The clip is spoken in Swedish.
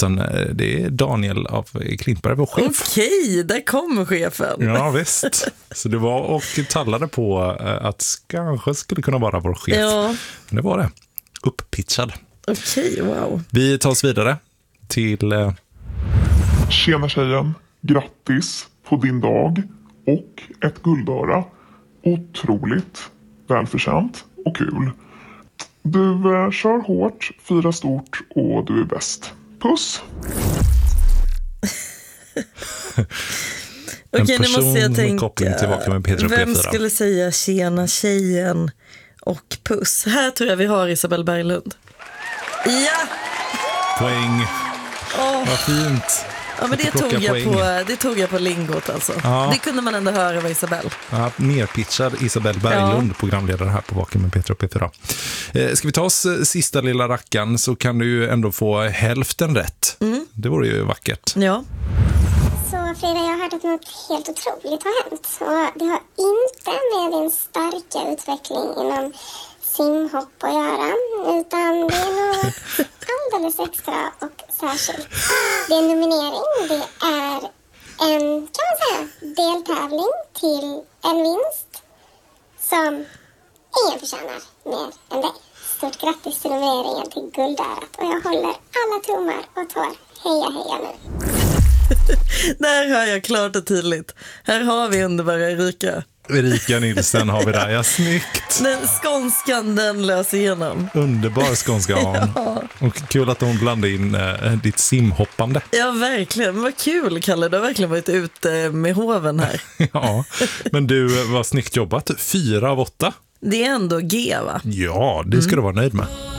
utan det är Daniel av Klintberg, vår chef. Okej, där kommer chefen. Ja, visst. Så det var och tallade på att kanske skulle kunna vara vår chef. Ja. Men det var det. Upppitchad. Okej, wow. Vi tar oss vidare till... Tjena tjejen, grattis på din dag och ett guldöra. Otroligt välförtjänt och kul. Du kör hårt, fira stort och du är bäst. Puss! Okej, nu måste jag tänka. Koppling tillbaka med Petra Vem P4. skulle säga tjena tjejen och puss? Här tror jag vi har Isabelle Berglund. Ja! Poäng. Vad fint. Ja, men det tog jag på lingot alltså. Ja. Det kunde man ändå höra var Isabelle. Ja, nerpitchad Isabelle Berglund, programledare här på Vaken med Petra P4. Ska vi ta oss sista lilla rackan så kan du ju ändå få hälften rätt. Det vore ju vackert. Ja. Så Frida, jag har hört att något helt otroligt har hänt. Och det har inte med din starka utveckling inom simhopp att göra. Utan det är något alldeles extra och särskilt. Det är en nominering. Det är en, kan man säga, deltävling till en vinst som ingen förtjänar mer än dig. Stort grattis till nomineringen till Guldörat. Och jag håller alla tummar och tår. Heja, heja nu. Där hör jag klart och tydligt. Här har vi underbara Erika. Erika Nilsen har vi där, ja, snyggt. Den skånskan, den löser igenom. Underbar skånska hon. Ja. Och kul att hon blandade in ditt simhoppande. Ja, verkligen. Vad kul, Kalle. Du har verkligen varit ute med hoven här. Ja, men du, var snyggt jobbat. 4 av 8. Det är ändå G, va? Ja, det ska du vara nöjd med.